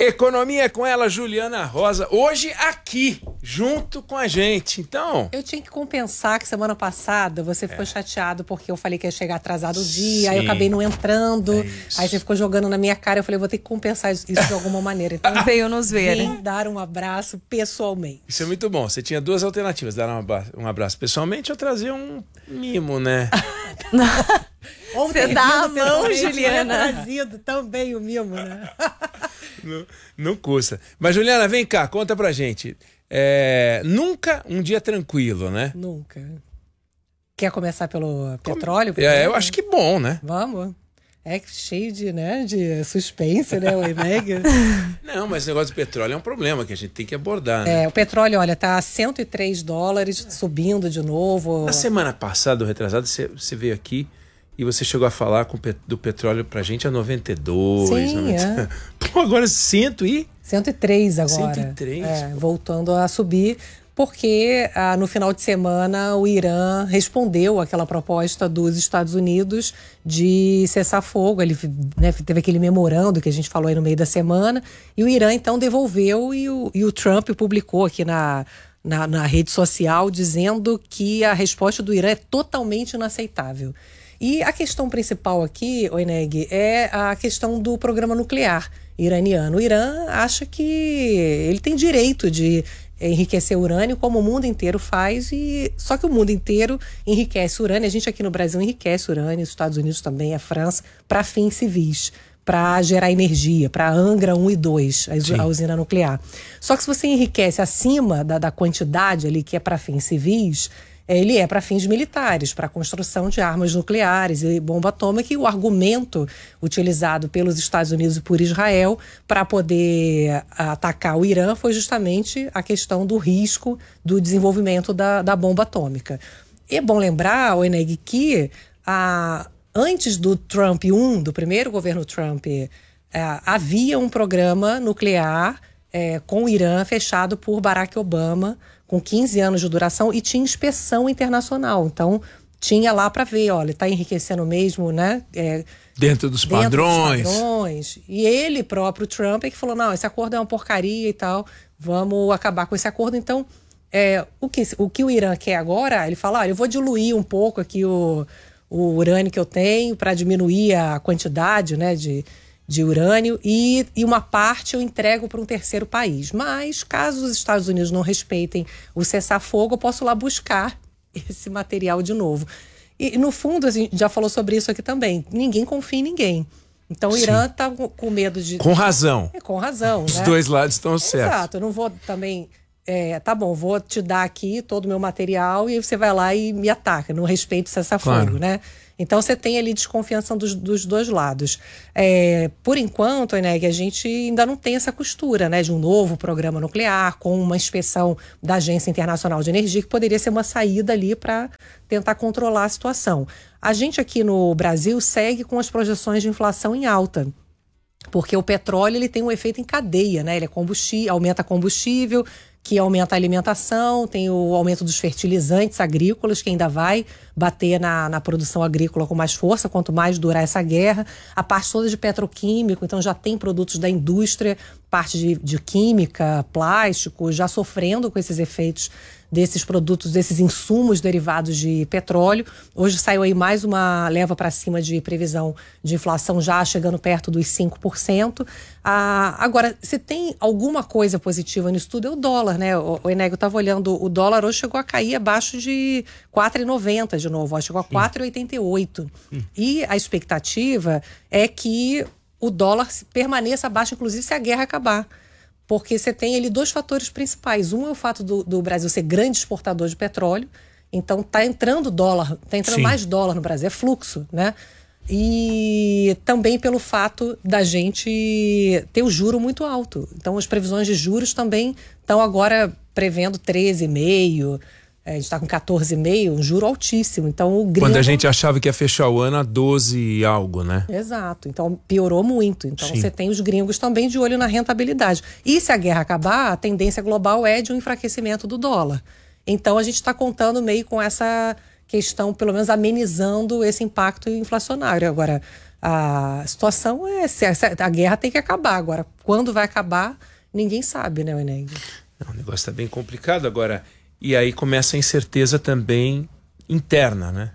Economia com ela, Juliana Rosa, hoje aqui, junto com a gente. Então... Eu tinha que compensar que semana passada você ficou chateado porque eu falei que ia chegar atrasado o dia, aí eu acabei não entrando, aí você ficou jogando na minha cara, eu falei, vou ter que compensar isso de alguma maneira. Então veio nos ver, vim dar um abraço pessoalmente. Isso é muito bom, você tinha duas alternativas, dar um abraço pessoalmente ou trazer um mimo, né? Você dá a mão, Juliana. Trazido também o mimo, né? Não custa. Mas, Juliana, vem cá, conta pra gente. Nunca um dia tranquilo, né? Nunca. Quer começar pelo petróleo? Eu acho que bom, né? Vamos. É cheio de suspense, né, o ENEG? Não, mas o negócio do petróleo é um problema que a gente tem que abordar, né? O petróleo, olha, tá a $103, subindo de novo. Na semana passada, ou retrasada, você veio aqui e você chegou a falar do petróleo pra gente a 92. Sim, 90... Pô, agora 103 agora. 103. Voltando a subir, porque no final de semana o Irã respondeu àquela proposta dos Estados Unidos de cessar fogo. Ele teve aquele memorando que a gente falou aí no meio da semana, e o Irã então devolveu, e o Trump publicou aqui na rede social dizendo que a resposta do Irã é totalmente inaceitável. E a questão principal aqui, Oineg, é a questão do programa nuclear iraniano. O Irã acha que ele tem direito de enriquecer urânio, como o mundo inteiro faz, só que o mundo inteiro enriquece urânio. A gente aqui no Brasil enriquece urânio, os Estados Unidos também, a França, para fins civis, para gerar energia, para Angra 1 e 2, a usina nuclear. Só que se você enriquece acima da quantidade ali que é para fins civis, ele é para fins militares, para a construção de armas nucleares e bomba atômica, e o argumento utilizado pelos Estados Unidos e por Israel para poder atacar o Irã foi justamente a questão do risco do desenvolvimento da bomba atômica. E é bom lembrar, Oineg, que antes do Trump 1, do primeiro governo Trump, havia um programa nuclear com o Irã fechado por Barack Obama, com 15 anos de duração, e tinha inspeção internacional. Então, tinha lá para ver, olha, está enriquecendo mesmo, né? Dentro dos padrões. E ele próprio, Trump, é que falou, não, esse acordo é uma porcaria e tal, vamos acabar com esse acordo. Então, o que o Irã quer agora, ele fala, olha, eu vou diluir um pouco aqui o urânio que eu tenho para diminuir a quantidade, né, de urânio, e uma parte eu entrego para um terceiro país. Mas, caso os Estados Unidos não respeitem o cessar-fogo, eu posso lá buscar esse material de novo. E, no fundo, a gente já falou sobre isso aqui também. Ninguém confia em ninguém. Então, o Irã está com medo de... Com razão. Com razão, Os dois lados estão certos. Exato. Eu não vou também... tá bom, vou te dar aqui todo o meu material e você vai lá e me ataca. Não respeito o cessar-fogo, né? Então, você tem ali desconfiança dos dois lados. Por enquanto, Eneg, a gente ainda não tem essa costura, né, de um novo programa nuclear com uma inspeção da Agência Internacional de Energia, que poderia ser uma saída ali para tentar controlar a situação. A gente aqui no Brasil segue com as projeções de inflação em alta, porque o petróleo ele tem um efeito em cadeia, né? Ele aumenta combustível, que aumenta a alimentação, tem o aumento dos fertilizantes agrícolas, que ainda vai bater na produção agrícola com mais força, quanto mais durar essa guerra. A parte toda de petroquímico, então já tem produtos da indústria, parte de química, plástico, já sofrendo com esses efeitos desses produtos, desses insumos derivados de petróleo. Hoje saiu aí mais uma leva para cima de previsão de inflação, já chegando perto dos 5%. Agora, se tem alguma coisa positiva nisso tudo, é o dólar, né? O Eneg, eu estava olhando, o dólar hoje chegou a cair abaixo de 4,90 de novo, chegou a 4,88. E a expectativa é que o dólar permaneça abaixo, inclusive se a guerra acabar. Porque você tem ali dois fatores principais. Um é o fato do Brasil ser grande exportador de petróleo. Então está entrando dólar, está entrando mais dólar no Brasil, é fluxo, né? E também pelo fato da gente ter o juro muito alto. Então as previsões de juros também estão agora prevendo 13,5%. A gente está com 14,5%, um juro altíssimo. Então, o gringo... Quando a gente achava que ia fechar o ano a 12 e algo, né? Exato. Então, piorou muito. Então, você tem os gringos também de olho na rentabilidade. E se a guerra acabar, a tendência global é de um enfraquecimento do dólar. Então, a gente está contando meio com essa questão, pelo menos amenizando esse impacto inflacionário. Agora, a situação a guerra tem que acabar. Agora, quando vai acabar, ninguém sabe, né, Eneg? O negócio está bem complicado agora. E aí começa a incerteza também interna, né?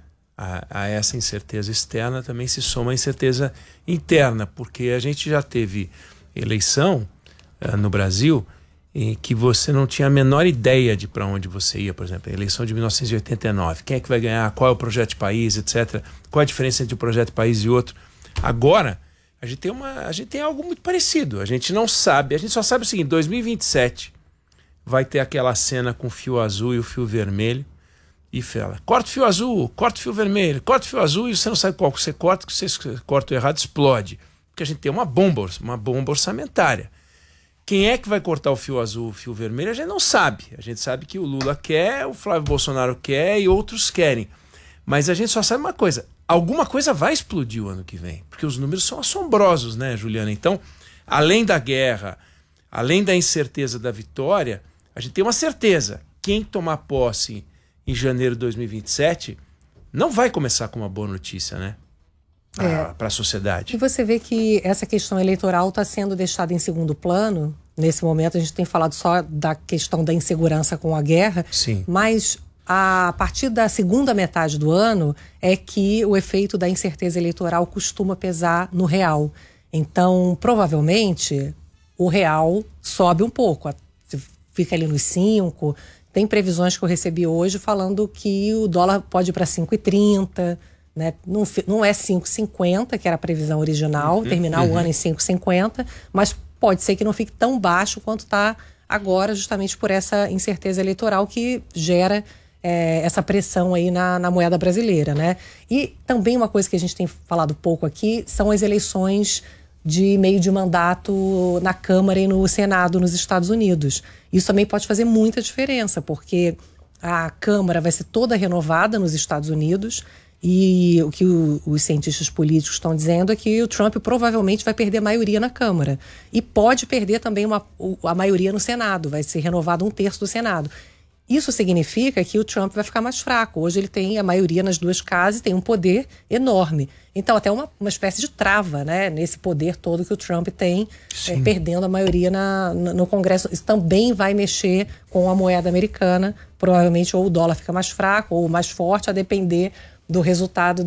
A essa incerteza externa também se soma a incerteza interna, porque a gente já teve eleição no Brasil em que você não tinha a menor ideia de para onde você ia, por exemplo, a eleição de 1989. Quem é que vai ganhar? Qual é o projeto de país, etc. Qual a diferença entre um projeto de país e outro? Agora, a gente tem algo muito parecido. A gente não sabe, a gente só sabe o seguinte: 2027 vai ter aquela cena com o fio azul e o fio vermelho, e fala, corta o fio azul, corta o fio vermelho, corta o fio azul, e você não sabe qual que você corta, que você corta o errado, explode. Porque a gente tem uma bomba orçamentária. Quem é que vai cortar o fio azul, o fio vermelho, a gente não sabe. A gente sabe que o Lula quer, o Flávio Bolsonaro quer e outros querem. Mas a gente só sabe uma coisa: alguma coisa vai explodir o ano que vem. Porque os números são assombrosos, né, Juliana? Então, além da guerra, além da incerteza da vitória, a gente tem uma certeza: quem tomar posse em janeiro de 2027 não vai começar com uma boa notícia, né? Para a sociedade. E você vê que essa questão eleitoral está sendo deixada em segundo plano. Nesse momento a gente tem falado só da questão da insegurança com a guerra. Sim. Mas a partir da segunda metade do ano é que o efeito da incerteza eleitoral costuma pesar no real. Então, provavelmente, o real sobe um pouco. Fica ali nos 5. Tem previsões que eu recebi hoje falando que o dólar pode ir para 5,30, né? Não é 5,50, que era a previsão original, terminar o ano em 5,50, mas pode ser que não fique tão baixo quanto está agora, justamente por essa incerteza eleitoral que gera essa pressão aí na moeda brasileira, né? E também uma coisa que a gente tem falado pouco aqui são as eleições de meio de mandato na Câmara e no Senado nos Estados Unidos. Isso também pode fazer muita diferença, porque a Câmara vai ser toda renovada nos Estados Unidos e o que os cientistas políticos estão dizendo é que o Trump provavelmente vai perder a maioria na Câmara e pode perder também a maioria no Senado, vai ser renovado 1/3 do Senado. Isso significa que o Trump vai ficar mais fraco. Hoje ele tem a maioria nas duas casas e tem um poder enorme. Então, até uma espécie de trava, né, nesse poder todo que o Trump tem, perdendo a maioria no Congresso. Isso também vai mexer com a moeda americana. Provavelmente ou o dólar fica mais fraco ou mais forte, a depender do resultado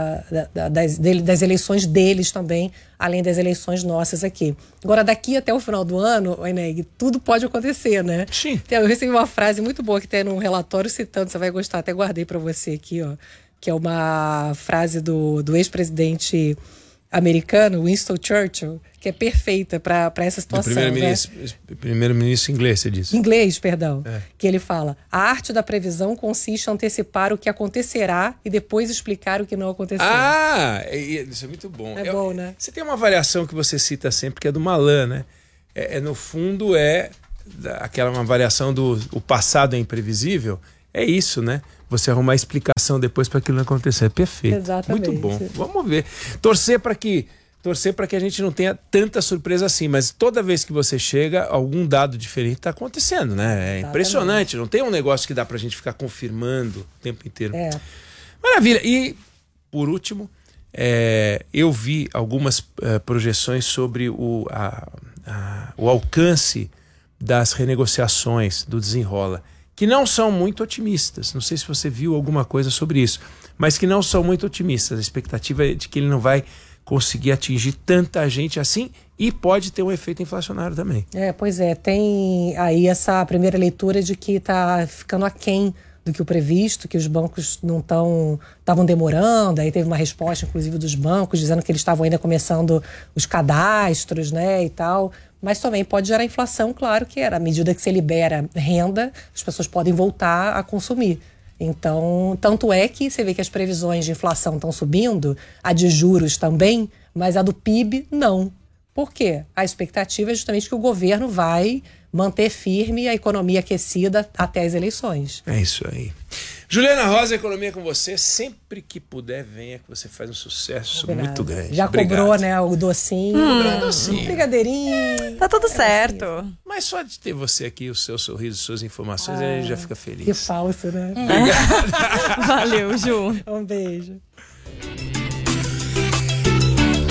das eleições deles também, além das eleições nossas aqui. Agora, daqui até o final do ano, Eneg, tudo pode acontecer, né? Sim. Então, eu recebi uma frase muito boa que tem num relatório citando, você vai gostar, até guardei para você aqui, ó, que é uma frase do ex-presidente americano, Winston Churchill, que é perfeita para essa situação. Primeiro-ministro inglês, você disse. Inglês, perdão. Que ele fala: a arte da previsão consiste em antecipar o que acontecerá e depois explicar o que não aconteceu. Isso é muito bom. É bom, né? Você tem uma variação que você cita sempre, que é do Malan, né? No fundo, uma variação do o passado é imprevisível. É isso, né? Você arrumar explicação depois para aquilo não acontecer. É perfeito. Exatamente. Muito bom. Vamos ver. Torcer para que a gente não tenha tanta surpresa assim, mas toda vez que você chega, algum dado diferente está acontecendo, né? É impressionante. Não tem um negócio que dá para a gente ficar confirmando o tempo inteiro. Maravilha. E, por último, eu vi algumas projeções sobre o alcance das renegociações do desenrola, que não são muito otimistas. Não sei se você viu alguma coisa sobre isso, mas que não são muito otimistas. A expectativa é de que ele não vai conseguir atingir tanta gente assim e pode ter um efeito inflacionário também. Pois é. Tem aí essa primeira leitura de que está ficando aquém do que o previsto, que os bancos não estavam demorando. Aí teve uma resposta, inclusive, dos bancos, dizendo que eles estavam ainda começando os cadastros, né, e tal. Mas também pode gerar inflação, claro que era. À medida que você libera renda, as pessoas podem voltar a consumir. Então, tanto é que você vê que as previsões de inflação estão subindo, a de juros também, mas a do PIB não. Por quê? A expectativa é justamente que o governo vai manter firme a economia aquecida até as eleições. É isso aí. Juliana Rosa, Economia com você. Sempre que puder, venha, que você faz um sucesso muito grande. Já Obrigado. Cobrou, né, o docinho. Docinho. Brigadeirinho. Tá tudo certo. Assim. Mas só de ter você aqui, o seu sorriso, suas informações, a gente já fica feliz. Que falso, né? Valeu, Ju. Um beijo.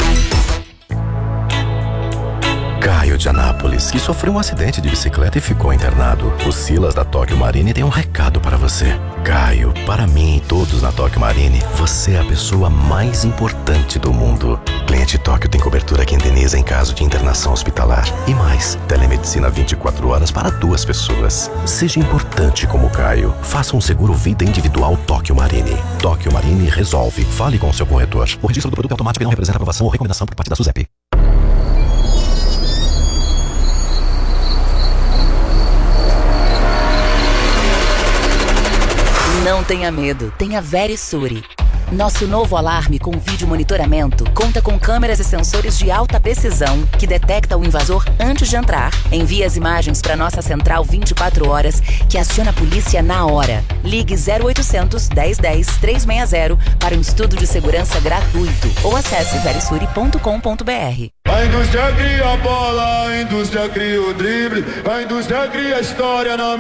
Caio de Anápolis, que sofreu um acidente de bicicleta e ficou internado. O Silas da Tóquio Marine tem um recado para você. Caio, para mim e todos na Tóquio Marine, você é a pessoa mais importante do mundo. Cliente Tóquio tem cobertura que indeniza em caso de internação hospitalar. E mais, telemedicina 24 horas para 2 pessoas. Seja importante como Caio. Faça um seguro vida individual Tóquio Marine. Tóquio Marine resolve. Fale com o seu corretor. O registro do produto é automático e não representa aprovação ou recomendação por parte da SUSEP. Não tenha medo, tenha Verisure. Nosso novo alarme com vídeo monitoramento conta com câmeras e sensores de alta precisão que detecta o invasor antes de entrar, envia as imagens para nossa central 24 horas que aciona a polícia na hora. Ligue 0800 1010 360 para um estudo de segurança gratuito ou acesse verisure.com.br. A indústria cria a bola, a indústria cria o drible, a indústria cria a história na